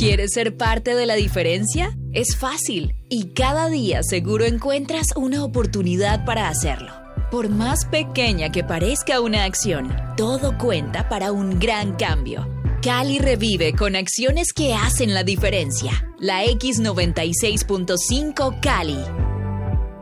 ¿Quieres ser parte de la diferencia? Es fácil y cada día seguro encuentras una oportunidad para hacerlo. Por más pequeña que parezca una acción, todo cuenta para un gran cambio. Cali revive con acciones que hacen la diferencia. La X96.5 Cali.